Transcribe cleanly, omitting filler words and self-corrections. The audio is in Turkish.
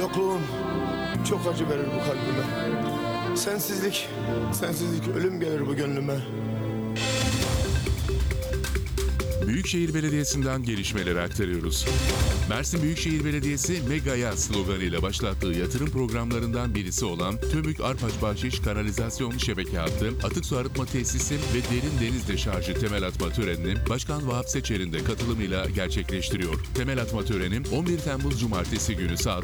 Yokluğun çok acı verir bu kalbime. Sensizlik ölüm gelir bu gönlüme. Büyükşehir Belediyesi'nden gelişmeleri aktarıyoruz. Mersin Büyükşehir Belediyesi Mega'ya sloganıyla başlattığı yatırım programlarından birisi olan Tömük Arpaç Bahşiş Kanalizasyon Şebeke Hattı, atık su arıtma tesisi ve derin deniz deşarjı temel atma törenini Başkan Vahap Seçer'in de katılımıyla gerçekleştiriyor. Temel atma töreni 11 Temmuz Cumartesi günü saat